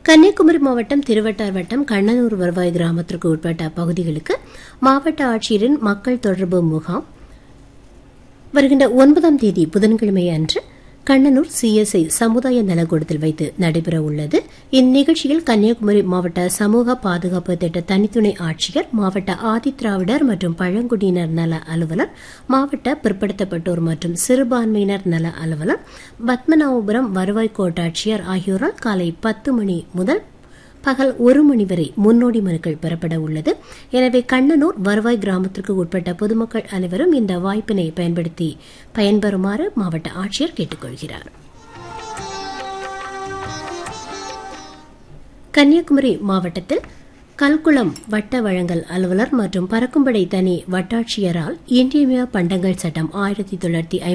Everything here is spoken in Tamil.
கன்னியாகுமரி மாவட்டம் திருவட்டார் வட்டம் கண்ணனூர் வருவாய் கிராமத்திற்கு உட்பட்ட பகுதிகளுக்கு மாவட்ட ஆட்சியரின் மக்கள் தொடர்பு முகாம் வருகின்ற 9ஆம் தேதி புதன்கிழமை அன்று கண்ணனூர் சிஎஸ்ஐ சமுதாய நலக்கூடத்தில் வைத்து நடைபெற உள்ளது. இந்நிகழ்ச்சியில் கன்னியாகுமரி மாவட்ட சமூக பாதுகாப்பு திட்ட தனித்துணை ஆட்சியர், மாவட்ட ஆதிதிராவிடர் மற்றும் பழங்குடியினர் நல அலுவலர், மாவட்ட பிற்படுத்தப்பட்டோர் மற்றும் சிறுபான்மையினர் நல அலுவலர், பத்மநாபபுரம் வருவாய் கோட்டாட்சியர் ஆகியோரால் காலை 10 மணி முதல் பகல் 1 மணி வரை முன்னோடி மனுக்கள் பெறப்பட உள்ளது. எனவே கண்ணனூர் வருவாய் கிராமத்திற்கு உட்பட்ட பொதுமக்கள் அனைவரும் இந்த வாய்ப்பினை பயன்படுத்தி பயன்பெறுமாறு மாவட்ட ஆட்சியர் கேட்டுக் கொள்கிறார். கன்னியாகுமரி மாவட்டத்தில் கல்குளம் வட்ட வழங்கல் அலுவலர் மற்றும் பறக்கும்படை தனி வட்டாட்சியரால் இன்றியமையா பண்டங்கள் சட்டம் 1950